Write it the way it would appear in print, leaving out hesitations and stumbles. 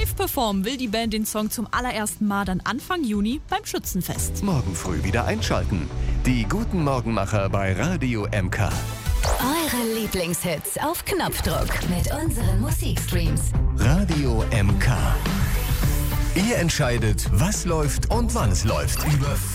Live performen will die Band den Song zum allerersten Mal dann Anfang Juni beim Schützenfest. Morgen früh wieder einschalten. Die guten Morgenmacher bei Radio MK. Eure Lieblingshits auf Knopfdruck mit unseren Musikstreams. Radio MK. Ihr entscheidet, was läuft und wann es läuft. Über